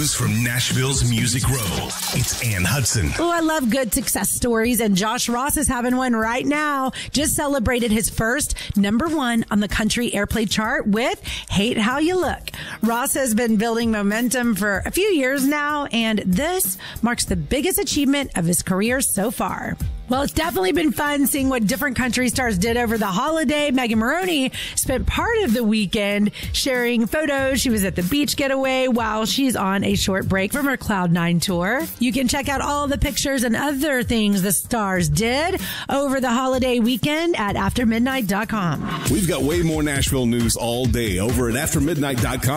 news from Nashville's Music Row. It's Ann Hudson. Oh, I love good success stories, and Josh Ross is having one right now. Just celebrated his first #1 on the country airplay chart with Hate How You Look. Ross has been building momentum for a few years now, and this marks the biggest achievement of his career so far. Well, it's definitely been fun seeing what different country stars did over the holiday. Megan Maroney spent part of the weekend sharing photos. She was at the beach getaway while she's on a short break from her Cloud9 tour. You can check out all the pictures and other things the stars did over the holiday weekend at aftermidnight.com. We've got way more Nashville news all day over at aftermidnight.com.